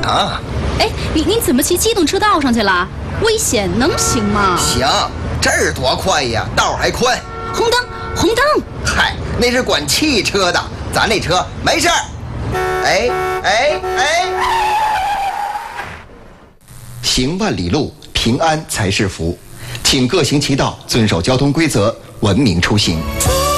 啊！ 哎，你怎么骑机动车道上去了？危险，能行吗？ 行，这儿多宽呀，道还宽。 红灯，红灯！ 嗨，那是管汽车的，咱那车没事儿。哎！行万里路，平安才是福。请各行其道，遵守交通规则，文明出行。